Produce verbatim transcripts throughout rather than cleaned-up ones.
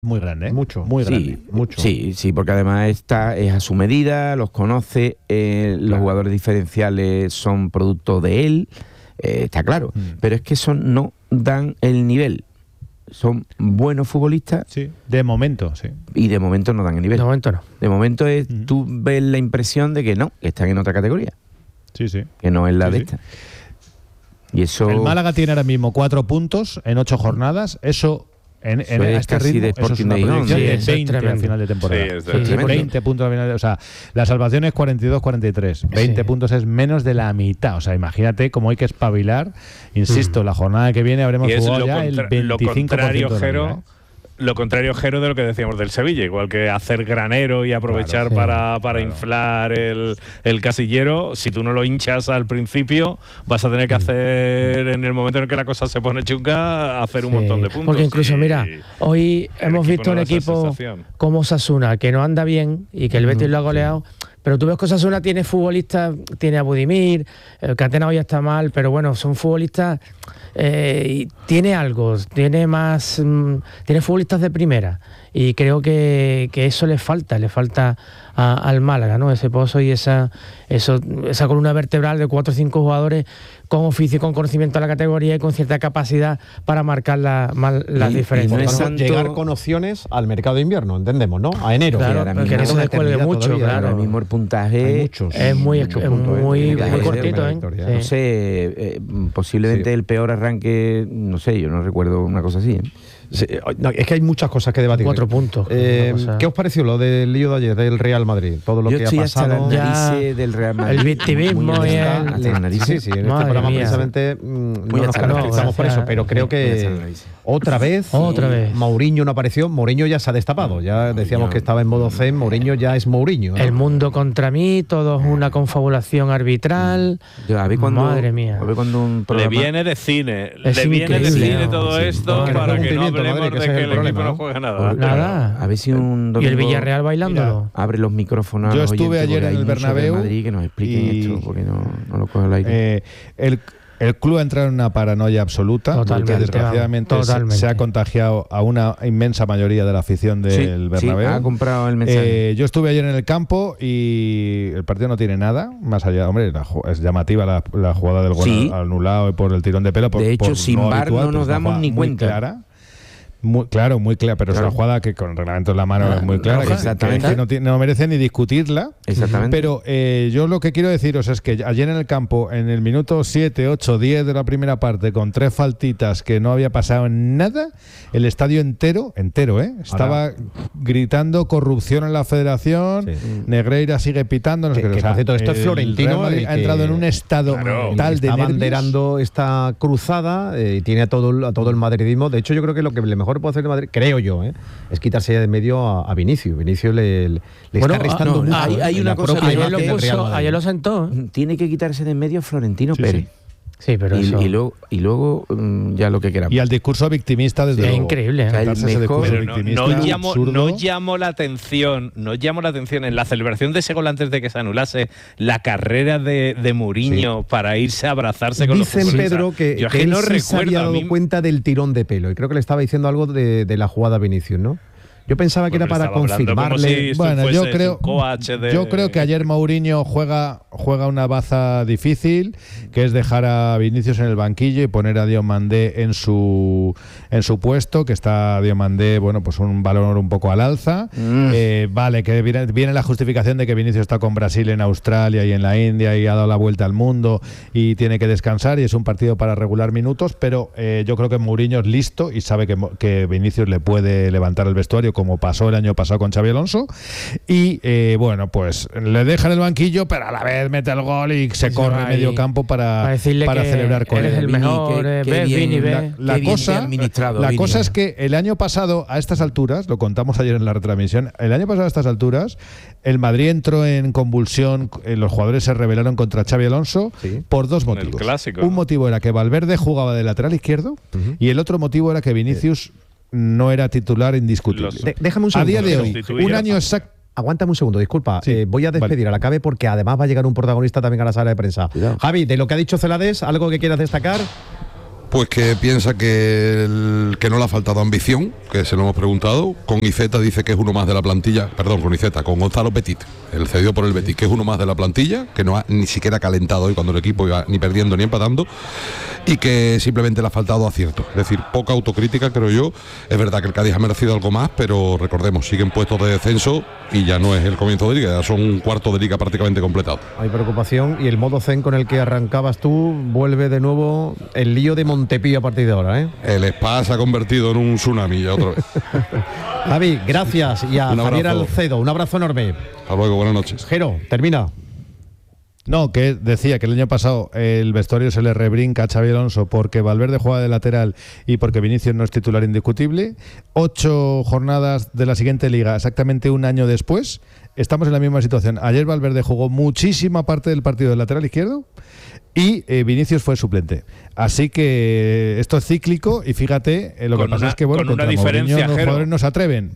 Muy grande, ¿eh? Mucho. Muy grande. Sí, mucho. sí, sí, porque además está, es a su medida, los conoce, eh, los Claro. jugadores diferenciales son producto de él, eh, está claro. Mm. Pero es que son no dan el nivel. Son buenos futbolistas Sí, de momento, sí. y de momento no dan el nivel. De momento no. De momento es, Ujú. tú ves la impresión de que no, que están en otra categoría, Sí, sí. que no es la Sí, de sí. esta. Y eso... El Málaga tiene ahora mismo cuatro puntos en ocho jornadas. Eso, en, Eso en es a este casi ritmo, de eso es Sporting una de Gijón. proyección Sí, de eso es veinte a tremendo. final de temporada. Sí, es Sí, sí, tremendo. veinte puntos a final de, o sea, la salvación es cuarenta y dos cuarenta y tres. veinte Sí. puntos es menos de la mitad. O sea, imagínate cómo hay que espabilar. Insisto, la jornada que viene habremos Y es jugado lo, ya el contra- veinticinco lo por ciento contrario, de la Jero, liga, ¿eh? lo contrario, Jero, de lo que decíamos del Sevilla, igual que hacer granero y aprovechar Claro, para, sí, para claro. inflar el, el casillero. Si tú no lo hinchas al principio, vas a tener que hacer, en el momento en que la cosa se pone chunga, hacer un Sí, montón de puntos. Porque incluso, Y- mira, hoy el hemos equipo visto no un da esa equipo sensación. como Osasuna, que no anda bien y que el Betis lo ha goleado. Pero tú ves que Osasuna tiene futbolistas, tiene a Budimir, el Catena hoy está mal, pero bueno, son futbolistas, eh, y tiene algo, tiene más, mm, tiene futbolistas de primera. Y creo que, que eso le falta, le falta a- al Málaga, ¿no? Ese pozo y esa, eso, esa columna vertebral de cuatro o cinco jugadores con oficio y con conocimiento de la categoría y con cierta capacidad para marcar la, mal- las Y- y diferencias. no es Por tanto, santo- llegar con opciones al mercado de invierno, entendemos, ¿no? A enero. Claro, ahora que mismo no es se una descuelgue eternidad mucho, todavía, claro. Ahora mismo el puntaje Hay muchos. Es muy, muchos es puntos, ¿eh? muy, Tiene que muy haber cortito, primera ¿eh? victoria. Sí. No sé, eh, posiblemente Sí. el peor arranque, no sé, yo no recuerdo una cosa así, ¿eh? Sí, no, es que hay muchas cosas que debatir. Cuatro puntos. Eh, Una cosa- ¿Qué os pareció lo del lío de ayer del Real Madrid? Todo lo Yo que estoy ha hasta pasado. las Ya- narices del Real Madrid. el victimismo Muy y hasta- el- hasta Le- las narices. Sí, sí, en este Madre programa mía. precisamente mm, no nos hasta las caracterizamos narices. por eso, pero creo Muy hasta las que narices. otra vez, Otra vez. Mourinho no apareció. Mourinho ya se ha destapado. Ya decíamos que estaba en modo zen. Mourinho ya es Mourinho, ¿no? El mundo contra mí, todo es una confabulación arbitral. Yo, a ver cuando, Madre mía. A ver cuando un Le programa... viene de cine, Es le viene de increíble, cine ¿no? todo Sí. esto Que no para juegue que no un pimiento, hablemos Madrid, que de ese es que el el equipo problema, no ¿no? juega nada. Nada. A ver si un domingo Y el Villarreal bailándolo. abre los micrófonos a Yo los estuve oyentes, ayer porque en hay el muchos del Bernabéu Madrid que nos expliquen y- esto, porque no, no lo coge al aire. Eh, el, el club ha entrado en una paranoia absoluta, Totalmente, porque desgraciadamente vamos, se, totalmente. se ha contagiado a una inmensa mayoría de la afición del Sí, Bernabéu. sí, ha comprado el mensaje. Eh, yo estuve ayer en el campo y el partido no tiene nada, más allá, hombre, la ju- es llamativa la, la jugada del gol Sí. anulado por el tirón de pelo. Por, De hecho, por sin lo V A R habitual, no pero nos es una damos jugada ni muy cuenta. Clara. Muy, claro, muy clara, pero Claro. es una jugada que con el reglamento en la mano Ah, es muy clara, que, exactamente. que no, tiene- no merece ni discutirla. Exactamente. Pero eh, yo lo que quiero deciros es que ayer en el campo, en el minuto siete, ocho, diez de la primera parte, con tres faltitas que no había pasado nada, el estadio entero, entero, ¿eh? Estaba Ahora- gritando corrupción en la federación, Sí. Negreira sigue pitando, no sé Que- qué. que, O sea, por cierto, esto es el Florentino, Real Madrid el ha entrado que- en un estado Claro. tal de está nervios. abanderando esta cruzada eh, y tiene a todo, el- a todo el madridismo. De hecho, yo creo que lo que le mejor puede hacer el Madrid, creo yo, eh, es quitarse ya de medio a, a Vinicius. Vinicius le, le Bueno, está restando no, mucho. hay- eh, hay en una la cosa propia que Ayer imagen lo, del Real puso, Madrid. ayer lo sentó. Tiene que quitarse de en medio Florentino Sí, Pérez. sí. Sí, pero Y, eso y luego, y luego mm, ya lo que queramos. Y al discurso victimista, desde es luego. increíble. ¿eh? O sea, el Quitarse ese mejor- discurso Pero no, victimista no llamó, absurdo. no llamó la atención, no llamó la atención en la celebración de ese gol antes de que se anulase la carrera de, de Mourinho para irse a abrazarse con Dicen, los futbolistas. Pedro, que, Yo es que que él no sí se recuerdo había a dado mí- cuenta del tirón de pelo. Y creo que le estaba diciendo algo de, de la jugada a Vinicius, ¿no? Yo pensaba que Bueno, era para estaba hablando como confirmarle. si esto Bueno, fuese yo su creo, coach de- yo creo que ayer Mourinho juega, juega una baza difícil, que es dejar a Vinicius en el banquillo y poner a Diomandé en su en su puesto, que está Diomandé, bueno, pues un valor un poco al alza. Mm. Eh, vale, que viene, viene la justificación de que Vinicius está con Brasil en Australia y en la India y ha dado la vuelta al mundo y tiene que descansar y es un partido para regular minutos, pero eh, yo creo que Mourinho es listo y sabe que, Mo- que Vinicius le puede levantar el vestuario, como pasó el año pasado con Xabi Alonso, y eh, bueno, pues le deja en el banquillo, pero a la vez mete el gol y se Sí, corre ahí, medio campo para, para decirle para que celebrar con eres él. el Vini, mejor, qué- eh, qué ves, bien, Vini, la- ves. La Qué bien te cosa, ha administrado, la Vini. cosa es que el año pasado, a estas alturas, lo contamos ayer en la retransmisión, el año pasado a estas alturas, el Madrid entró en convulsión, eh, los jugadores se rebelaron contra Xabi Alonso Sí. por dos En el motivos. clásico, Un ¿no? motivo era que Valverde jugaba de lateral izquierdo Ujú. y el otro motivo era que Vinicius no era titular indiscutible. Los- De- déjame un A segundo. día de Pedro. hoy, sustituir un a- año exacto. Aguántame un segundo, disculpa. Sí, Eh, voy a despedir vale. a la cabe porque además va a llegar un protagonista también a la sala de prensa. Cuidado. Javi, de lo que ha dicho Celades, ¿algo que quieras destacar? Pues que piensa que, el, que no le ha faltado ambición, que se lo hemos preguntado. Con Iceta dice que es uno más de la plantilla, perdón, con Iceta, con Gonzalo Petit, el cedido por el Betis, que es uno más de la plantilla, que no ha ni siquiera calentado hoy cuando el equipo iba ni perdiendo ni empatando, y que simplemente le ha faltado acierto. Es decir, poca autocrítica, creo yo. Es verdad que el Cádiz ha merecido algo más, pero recordemos, siguen puestos de descenso y ya no es el comienzo de liga, ya son un cuarto de liga prácticamente completado. Hay preocupación y el modo zen con el que arrancabas tú vuelve de nuevo el lío de Montepío a partir de ahora, ¿eh? El Spa se ha convertido en un tsunami ya otra vez. Javi, gracias. Y a Un Javier abrazo. Alcedo, un abrazo enorme. Hasta luego, buenas noches. Jero, termina. No, que decía que el año pasado el vestuario se le rebrinca a Xabi Alonso porque Valverde juega de lateral y porque Vinicius no es titular indiscutible. Ocho jornadas de la siguiente liga, exactamente un año después, estamos en la misma situación. Ayer Valverde jugó muchísima parte del partido del lateral izquierdo y eh, Vinicius fue suplente. Así que esto es cíclico y fíjate, eh, lo Con que pasa una- es que bueno, con una contra diferencia, Mourinho los Jero. jugadores no se atreven.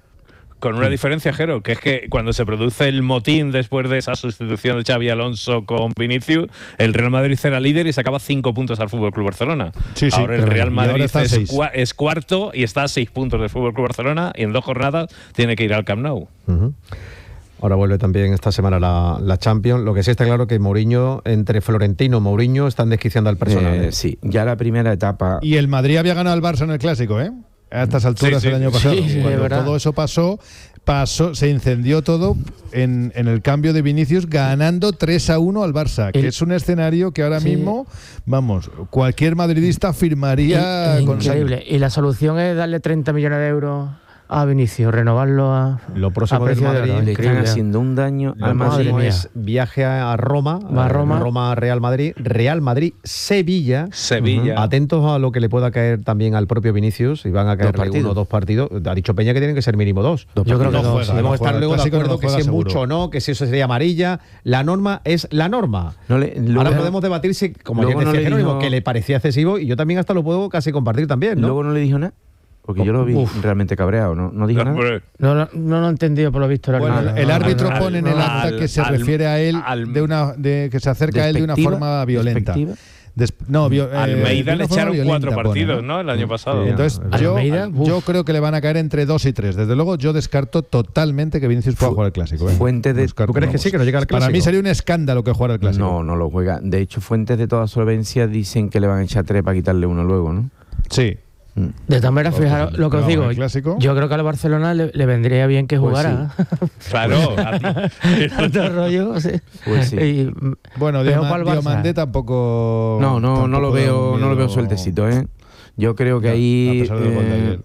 Con una diferencia, Jero, que es que cuando se produce el motín después de esa sustitución de Xabi Alonso con Vinicius, el Real Madrid era líder y sacaba cinco puntos al Fútbol Club Barcelona. Sí, sí, ahora el pero- Real y ahora Madrid está a es, seis. cua- es cuarto y está a seis puntos del Fútbol Club Barcelona y en dos jornadas tiene que ir al Camp Nou. Uh-huh. Ahora vuelve también esta semana la, la Champions. Lo que sí está claro que Mourinho, entre Florentino y Mourinho, están desquiciando al personal. Eh, ¿eh? sí, ya la primera etapa. Y el Madrid había ganado al Barça en el Clásico, ¿eh? A estas alturas Sí, sí. el año pasado. Sí, sí, Cuando es verdad. todo eso pasó, pasó, se incendió todo en, en el cambio de Vinicius ganando tres a uno al Barça, que El- es un escenario que ahora Sí. mismo, vamos, cualquier madridista firmaría In- con increíble. sangre. Y la solución es darle treinta millones de euros a Vinicius, renovarlo a Lo próximo a del precio de Madrid oro. Le están Increíble. haciendo un daño Lo al Madrid. próximo mía. es viaje a Roma, Va a Roma. Roma Real Madrid, Real Madrid Sevilla. Sevilla. Atentos a lo que le pueda caer también al propio Vinicius, y van a caer partidos. uno o dos partidos. Ha dicho Peña que tienen que ser mínimo dos. Yo creo que No dos, juega, sí. no Podemos juega. estar El luego de clásico no acuerdo que juega si es seguro. mucho o no, que si eso sería amarilla. La norma es la norma. No le- luego- Ahora podemos debatir si, como luego ayer no decía le Jerónimo, dijo- que le parecía excesivo, y yo también hasta lo puedo casi compartir también, ¿no? Luego no le dijo nada. Porque yo lo vi Uf. realmente cabreado, ¿no? No dijo nada. Hombre, No, lo- no lo he entendido por lo visto. el Bueno, árbitro. el No, árbitro no, no, pone en el no, acta al- que se al- refiere a él al- de una de que se acerca a él de una Despectiva, forma violenta. despectiva. Des- no, vio- eh, Almeida de le una forma echaron violenta cuatro pone, partidos, ¿no? El año pasado. Sí. Entonces, Al- yo, Almeida, uf. yo creo que le van a caer entre dos y tres. Desde luego, yo descarto totalmente que Vinicius pueda Fu- jugar el clásico. ¿eh? fuente de- Descarto, ¿Tú crees que vamos. sí, que no llega al Para mí clásico? sería un escándalo que jugara el clásico. No, no lo juega. De hecho, fuentes de toda solvencia dicen que le van a echar tres para quitarle uno luego, ¿no? Sí. Mm. De todas maneras, fijaros lo que os No, digo. el clásico. Yo creo que al Barcelona le, le vendría bien que Pues jugara. Claro. a ti. Otro rollo, sí. Pues sí. Y, Bueno, peor Dioma- pa'l Barça. Diomandé tampoco. No, no, no lo tampoco veo, da no lo veo miedo. sueltecito, ¿eh? Yo creo que Ya, ahí a pesar del gol de eh, ayer.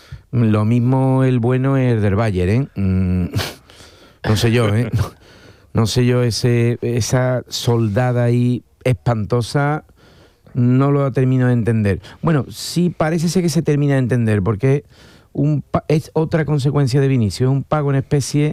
lo mismo el bueno es del Bayern, ¿eh? Mm, no sé yo, ¿eh? No sé yo, ese, esa soldada ahí espantosa no lo termino de entender. Bueno, sí parece ser que se termina de entender, porque un pa- es otra consecuencia de Vinicius, es un pago en especie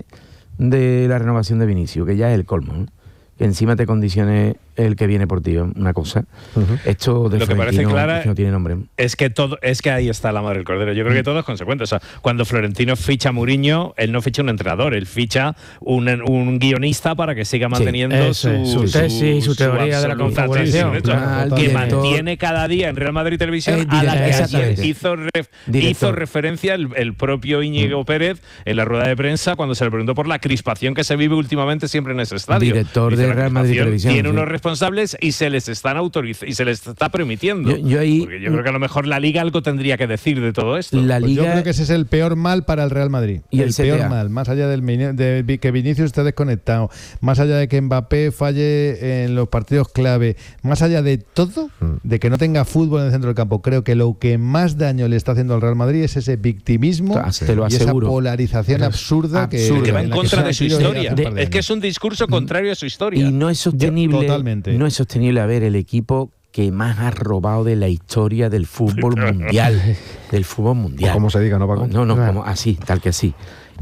de la renovación de Vinicius, que ya es el colmo, ¿no? Que encima te condicione el que viene por ti, una cosa. Esto de Lo que parece Florentino clara- es que no tiene nombre. Es que todo, es que ahí está la madre del cordero. Yo creo que todo es consecuente. O sea, cuando Florentino ficha a Mourinho, él no ficha un entrenador, él ficha un, un guionista para que siga manteniendo eso su, es, su tesis, su teoría de la absoluta confabulación. tesis, ¿no? Claro, que director. mantiene cada día en Real Madrid Televisión, Eh, a la que director, ayer exactamente. hizo, ref- Director. hizo referencia el, el propio Íñigo Pérez en la rueda de prensa cuando se le preguntó por la crispación que se vive últimamente siempre en ese estadio. Director Dice, de la Real Madrid crispación Televisión, Tiene sí. unos responsables y se les están autorizando y se les está permitiendo. Yo- yo ahí- Porque yo creo que a lo mejor la Liga algo tendría que decir de todo esto. La Pues yo Liga creo que ese es el peor mal para el Real Madrid. Y el el C T A. peor mal, más allá del Mini- de vi- que Vinicius esté desconectado, más allá de que Mbappé falle en los partidos clave, más allá de todo, de que no tenga fútbol en el centro del campo. Creo que lo que más daño le está haciendo al Real Madrid es ese victimismo Te lo y esa aseguro. polarización absurda que, absurdo. que va en la que contra se ha de su metido desde historia. hace un par de Es que años. es un discurso contrario a su historia. Y no es sostenible. totalmente. No es sostenible a ver el equipo que más ha robado de la historia del fútbol mundial. Del fútbol mundial. Como se diga, ¿no, Paco? No, no, Claro. como así, tal que así. Y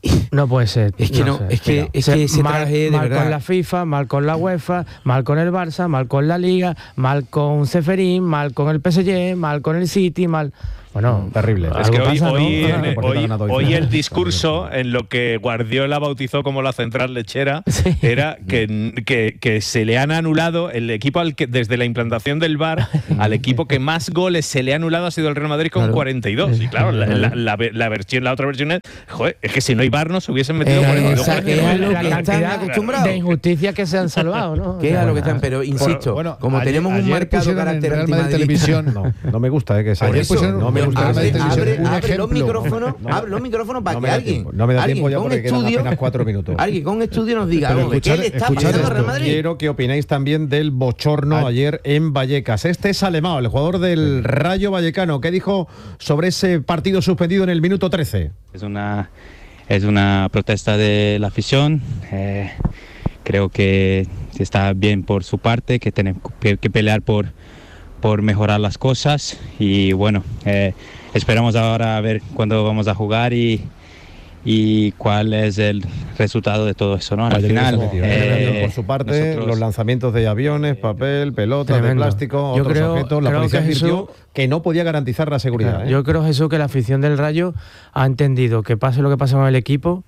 No puede ser. Es que no, sé. es que, Mira, es que ese mal, traje de mal verdad. con la FIFA, mal con la UEFA, mal con el Barça, mal con la Liga, mal con Ceferín, mal con el P S G, mal con el City, mal... Bueno, terrible. Es que algo hoy, pasa, ¿no? hoy, Ah, en- por cierto, ha hoy- ganado hoy hoy Fernando. el discurso en lo que Guardiola bautizó como la central lechera Sí. era que, que, que se le han anulado el equipo al que desde la implantación del V A R al equipo que más goles se le ha anulado ha sido el Real Madrid con Claro. cuarenta y dos. Y claro, la, la, la, la versión, la otra versión es, joder, es que si no hay V A R no se hubiesen metido Eh, cuarenta y dos esa- goles. es a lo la que cantidad están acostumbrados. de injusticias que se han salvado, ¿no? ¿Qué es a lo que están? Pero insisto, Bueno, como ayer- tenemos un ayer marcado pusieron en carácter Real Madrid antimadridista, Televisión. No, no me gusta, eh, que sea Ayer eso. pusieron- No me gusta. Real Madrid abre, Televisión, abre, un abre los ejemplo. micrófonos, No, abre los micrófonos para no que me da alguien, tiempo, no me da alguien tiempo ya con un porque quedan estudio, apenas cuatro minutos. alguien con un estudio nos diga, Pero hombre, ¿qué escuchar- le está escuchar pasando al esto. Real Madrid? Quiero que opinéis también del bochorno Ah. ayer en Vallecas. Este es Alemão, el jugador del Rayo Vallecano. ¿Qué dijo sobre ese partido suspendido en el minuto trece? Es una, es una protesta de la afición. Eh, creo que está bien por su parte, que tenemos que, que pelear por, por mejorar las cosas. Y bueno, eh, esperamos ahora a ver cuándo vamos a jugar y, y cuál es el resultado de todo eso, ¿no? Al Vallecas final, se metió, eh, por su parte, nosotros- los lanzamientos de aviones, papel, pelotas de Tremendo. plástico, Yo otros creo- objetos. La creo policía que advirtió Jesús- que no podía garantizar la seguridad. ¿eh? Yo creo, Jesús, que la afición del Rayo ha entendido que pase lo que pase con el equipo,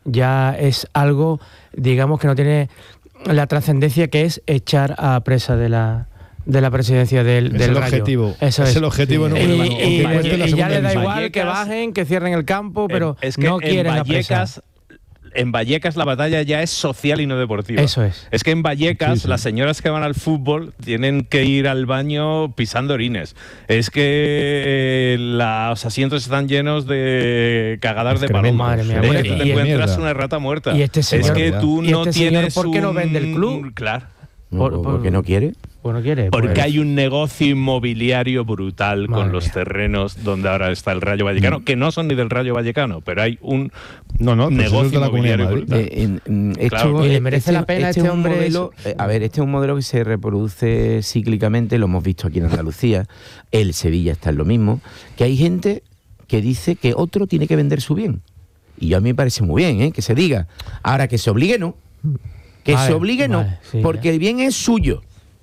ya es algo, digamos, que no tiene la trascendencia que es echar a presa de la de la presidencia del, Es del el Rayo. objetivo. Eso es, es. el objetivo Y, número uno. y- aunque y- cueste la y ya segunda le da división. igual que bajen, que cierren el campo, pero es que no quieren en a presa. Vallecas, en Vallecas la batalla ya es social y no deportiva. Eso es. Es que en Vallecas Sí, sí. las señoras que van al fútbol tienen que ir al baño pisando orines. Es que eh, los asientos están llenos de cagadas de Excremento. paloma. Madre mía, Es bueno, que y- te y- encuentras mierda. una rata muerta. Y este es señor- que tú ¿y no este señor tienes por qué no un- vende el club? Claro. Por- ¿Por qué no quiere? Pues no quiere. Porque pues- hay un negocio inmobiliario brutal Madre con los mía. terrenos donde ahora está el Rayo Vallecano, que no son ni del Rayo Vallecano, pero hay un No, no, pues eso es negocio de la Comunidad de inmobiliario Madrid. brutal. Eh, en- en- esto- Claro. Y le merece la pena este este es un hombre modelo, eh, a ver, este es un modelo que se reproduce cíclicamente, lo hemos visto aquí en Andalucía, el Sevilla está en lo mismo, que hay gente que dice que otro tiene que vender su bien. Y yo a mí me parece muy bien, ¿eh? Que se diga. Ahora, que se obligue, no. Que Vale, se obligue, no. vale, sí, porque ya. el bien es suyo.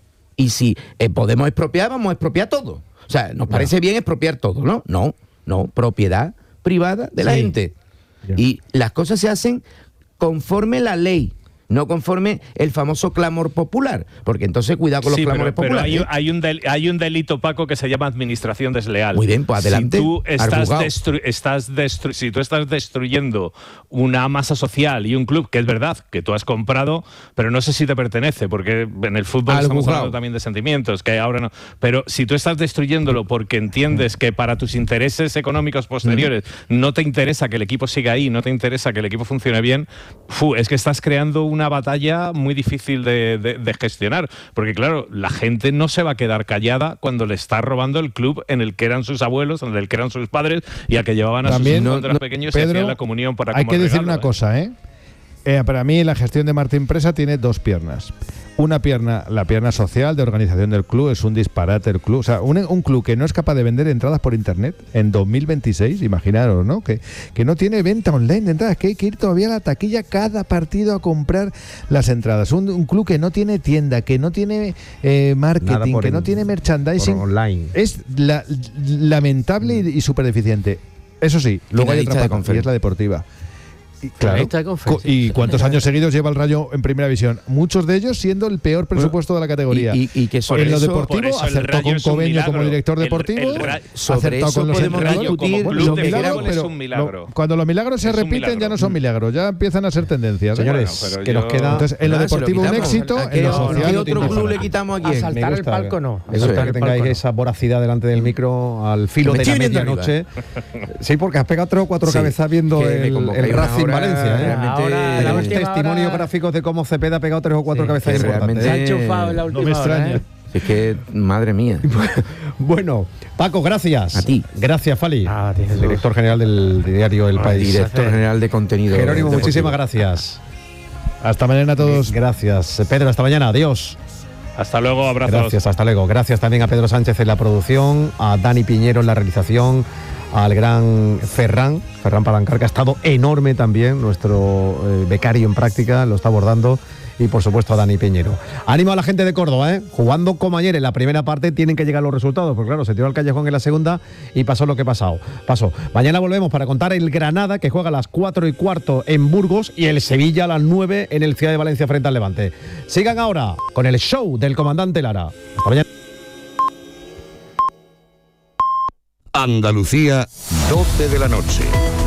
Y si eh, podemos expropiar, vamos a expropiar todo. O sea, nos parece bien expropiar todo, ¿no? No, no, propiedad privada de la Sí. gente. Ya. Y las cosas se hacen conforme la ley, no conforme el famoso clamor popular. Porque entonces cuidado con los Sí, clamores pero, pero populares. hay, hay un del- hay un delito, Paco, que se llama administración desleal. Muy bien, pues adelante, Si tú al estás, juzgado. destru- estás destru- si tú estás destruyendo una masa social y un club, que es verdad que tú has comprado, pero no sé si te pertenece, porque en el fútbol Al estamos juzgado. hablando también de sentimientos, que ahora no. Pero si tú estás destruyéndolo porque entiendes que para tus intereses económicos posteriores no te interesa que el equipo siga ahí, no te interesa que el equipo funcione bien, fu, es que estás creando una batalla muy difícil de, de- de gestionar. Porque claro, la gente no se va a quedar callada cuando le está robando el club en el que eran sus abuelos, en el que eran sus padres y a que llevaban a También, sus hijos no- cuando eran no, pequeños y Pedro, hacían la comunión para Hay como que decir regalo, una ¿eh? cosa, ¿eh? Eh, Para mí la gestión de Martín Presa tiene dos piernas. Una pierna, la pierna social de organización del club, es un disparate el club. O sea, un, un club que no es capaz de vender entradas por internet en dos mil veintiséis, imaginaros, ¿no? Que, que no tiene venta online de entradas, que hay que ir todavía a la taquilla cada partido a comprar las entradas. Un, un club que no tiene tienda, que no tiene eh, Nada marketing, por que no en- tiene merchandising. por online. Es la- lamentable y, y súper deficiente. Eso sí, luego hay Finalista otra de pata, y Confer. es la deportiva. Y, claro, Finalista de Confer, co- sí. ¿y cuántos años seguidos lleva el Rayo en primera división? Muchos de ellos siendo el peor presupuesto de la categoría. Y, y- y que sobre en lo eso, deportivo por eso el acertó Rayo con es un Cobeño milagro. como director El- deportivo, el Ra- ha sobre acertado eso con los podemos entrenadores. discutir como Los club de milagros, fútbol es pero un milagro. lo- cuando los milagros se Es un repiten ya milagro. no son milagros, ya empiezan a ser tendencias. ¿eh? Señores, Bueno, pero que nos yo- queda... Entonces, en lo Nada, se lo deportivo un quitamos. éxito, ¿A en qué- lo ¿a social qué no otro tiene club nada. le quitamos a A quién? saltar Me el gusta, palco no. Me Eso gusta es. que El tengáis palco no. esa voracidad delante del micro al filo Me de estoy la viniendo medianoche. Sí, porque has pegado tres o cuatro Sí, cabezas viendo que me el, convocáis el una Racing hora Valencia. ¿eh? realmente- Ahora, la Tenemos última testimonios hora- gráficos de cómo Cepeda ha pegado tres o cuatro Sí, cabezas que importantes. realmente- Se ha enchufado en la No última me hora, extraña. ¿eh? Es que, madre mía. Bueno, Paco, gracias. A ti. Gracias, Fali. Ah, a ti, el Jesús. director general del diario El País. Director general de contenido. Jerónimo, deportivo. muchísimas gracias. Hasta mañana a todos. Gracias. Pedro, hasta mañana. Adiós. Hasta luego, abrazos. Gracias, hasta luego. Gracias también a Pedro Sánchez en la producción, a Dani Piñero en la realización, al gran Ferran, Ferran Palancar, que ha estado enorme también, nuestro eh, becario en práctica, lo está abordando, y por supuesto a Dani Peñero. Ánimo a la gente de Córdoba, ¿eh? Jugando como ayer en la primera parte tienen que llegar los resultados, porque claro, se tiró al callejón en la segunda y pasó lo que pasó. pasó. Mañana volvemos para contar el Granada, que juega a las cuatro y cuarto en Burgos, y el Sevilla a las nueve en el Ciudad de Valencia frente al Levante. Sigan ahora con el show del comandante Lara. Hasta mañana. Andalucía, doce de la noche.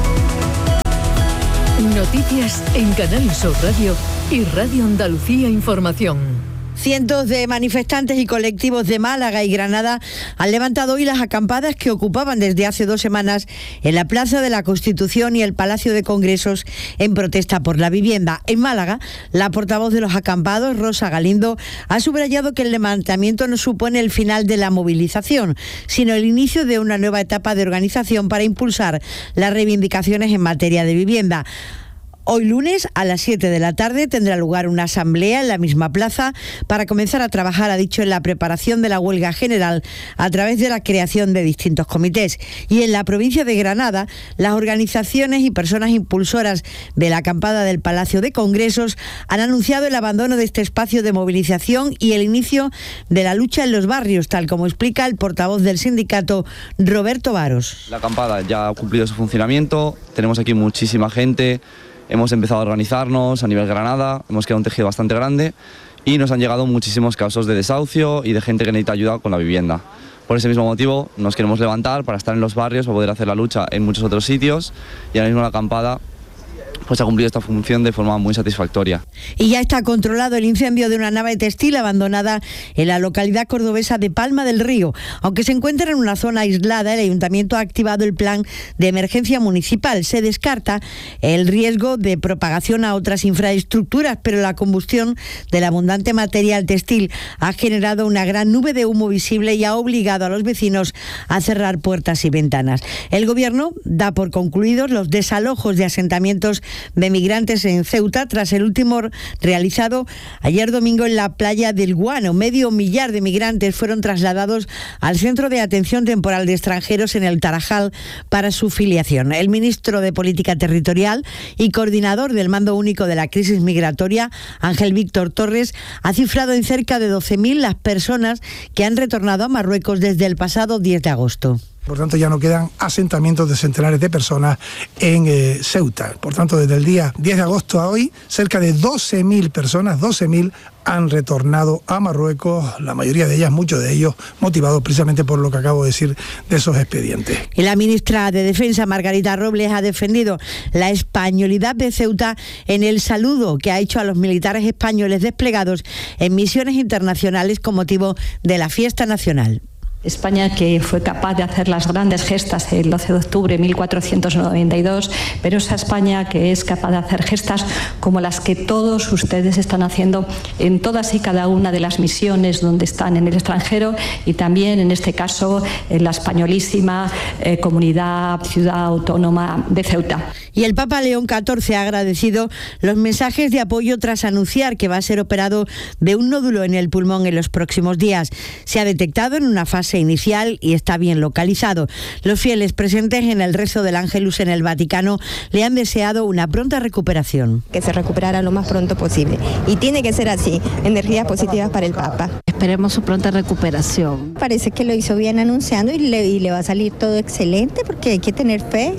Noticias en Canal Sur Radio y Radio Andalucía Información. Cientos de manifestantes y colectivos de Málaga y Granada han levantado hoy las acampadas que ocupaban desde hace dos semanas en la Plaza de la Constitución y el Palacio de Congresos en protesta por la vivienda. En Málaga, la portavoz de los acampados, Rosa Galindo, ha subrayado que el levantamiento no supone el final de la movilización, sino el inicio de una nueva etapa de organización para impulsar las reivindicaciones en materia de vivienda. Hoy lunes a las siete de la tarde tendrá lugar una asamblea en la misma plaza para comenzar a trabajar, ha dicho, en la preparación de la huelga general a través de la creación de distintos comités. Y en la provincia de Granada, las organizaciones y personas impulsoras de la acampada del Palacio de Congresos han anunciado el abandono de este espacio de movilización y el inicio de la lucha en los barrios, tal como explica el portavoz del sindicato, Roberto Varos. La acampada ya ha cumplido su funcionamiento, tenemos aquí muchísima gente. Hemos empezado a organizarnos a nivel Granada, hemos creado un tejido bastante grande y nos han llegado muchísimos casos de desahucio y de gente que necesita ayuda con la vivienda. Por ese mismo motivo nos queremos levantar para estar en los barrios, para poder hacer la lucha en muchos otros sitios, y ahora mismo la acampada pues ha cumplido esta función de forma muy satisfactoria. Y ya está controlado el incendio de una nave textil abandonada en la localidad cordobesa de Palma del Río. Aunque se encuentra en una zona aislada, el ayuntamiento ha activado el plan de emergencia municipal. Se descarta el riesgo de propagación a otras infraestructuras, pero la combustión del abundante material textil ha generado una gran nube de humo visible y ha obligado a los vecinos a cerrar puertas y ventanas. El gobierno da por concluidos los desalojos de asentamientos de migrantes en Ceuta tras el último realizado ayer domingo en la playa del Guano. Medio millar de migrantes fueron trasladados al Centro de Atención Temporal de Extranjeros en el Tarajal para su filiación. El ministro de Política Territorial y coordinador del Mando Único de la Crisis Migratoria, Ángel Víctor Torres, ha cifrado en cerca de doce mil las personas que han retornado a Marruecos desde el pasado diez de agosto. Por tanto, ya no quedan asentamientos de centenares de personas en eh, Ceuta. Por tanto, desde el día diez de agosto a hoy, cerca de doce mil personas, doce mil, han retornado a Marruecos, la mayoría de ellas, muchos de ellos, motivados precisamente por lo que acabo de decir de esos expedientes. Y la ministra de Defensa, Margarita Robles, ha defendido la españolidad de Ceuta en el saludo que ha hecho a los militares españoles desplegados en misiones internacionales con motivo de la fiesta nacional. España, que fue capaz de hacer las grandes gestas el doce de octubre de mil cuatrocientos noventa y dos, pero esa España que es capaz de hacer gestas como las que todos ustedes están haciendo en todas y cada una de las misiones donde están en el extranjero, y también en este caso en la españolísima eh, comunidad, ciudad autónoma de Ceuta. Y el Papa León catorce ha agradecido los mensajes de apoyo tras anunciar que va a ser operado de un nódulo en el pulmón en los próximos días. Se ha detectado en una fase inicial y está bien localizado. Los fieles presentes en el rezo del Ángelus en el Vaticano le han deseado una pronta recuperación. Que se recuperara lo más pronto posible. Y tiene que ser así, energías positivas para el Papa. Esperemos su pronta recuperación. Parece que lo hizo bien anunciando y le, y le va a salir todo excelente, porque hay que tener fe.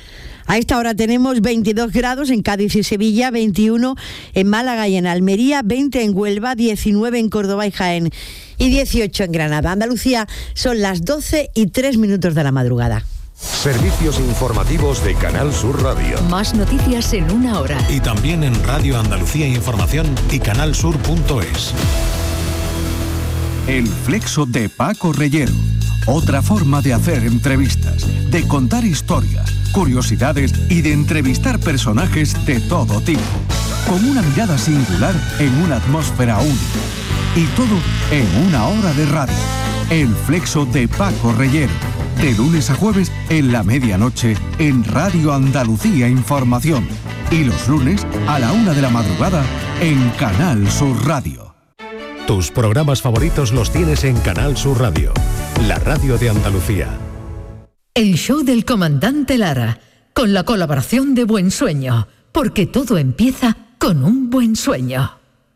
A esta hora tenemos veintidós grados en Cádiz y Sevilla, veintiuno en Málaga y en Almería, veinte en Huelva, diecinueve en Córdoba y Jaén y dieciocho en Granada. Andalucía, son las doce y tres minutos de la madrugada. Servicios informativos de Canal Sur Radio. Más noticias en una hora. Y también en Radio Andalucía Información y canalsur punto es. El flexo de Paco Reyero. Otra forma de hacer entrevistas, de contar historias, curiosidades y de entrevistar personajes de todo tipo. Con una mirada singular en una atmósfera única. Y todo en una hora de radio. El flexo de Paco Reyero. De lunes a jueves en la medianoche en Radio Andalucía Información. Y los lunes a la una de la madrugada en Canal Sur Radio. Tus programas favoritos los tienes en Canal Sur Radio, la radio de Andalucía. el show del comandante Lara, con la colaboración de Buen Sueño, porque todo empieza con un buen sueño.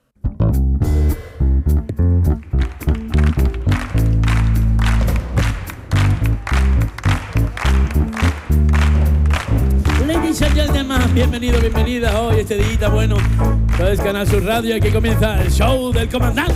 Ladies and gentlemen, bienvenidos, bienvenidas hoy, este día bueno, todo es Canal Sur Radio, aquí comienza el show del comandante.